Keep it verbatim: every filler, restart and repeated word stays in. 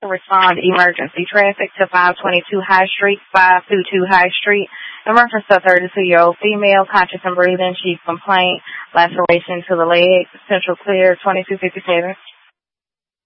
Respond emergency traffic to five twenty-two High Street, five twenty-two High Street. In reference to a thirty-two-year-old female, conscious and breathing, chief complaint, laceration to the leg, central clear, twenty-two fifty-seven.